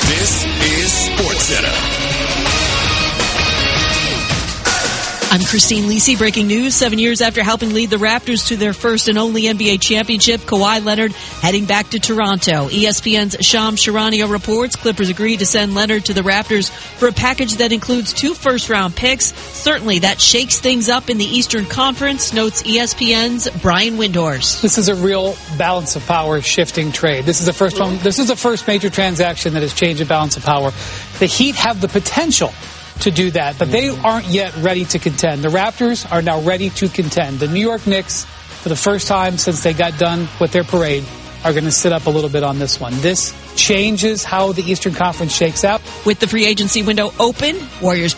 This is SportsCenter. I'm Christine Lisi. Breaking news. 7 years after helping lead the Raptors to their first and only NBA championship, Kawhi Leonard heading back to Toronto. ESPN's Shams Charania reports Clippers agreed to send Leonard to the Raptors for a package that includes 2 first-round picks. Certainly that shakes things up in the Eastern Conference, notes ESPN's Brian Windhorst. This is a real balance of power shifting trade. This is the first one. This is the first major transaction that has changed the balance of power. The Heat have the potential to do that, but they aren't yet ready to contend. The Raptors are now ready to contend. The New York Knicks, for the first time since they got done with their parade, are going to sit up a little bit on this one. This changes how the Eastern Conference shakes out. With the free agency window open, Warriors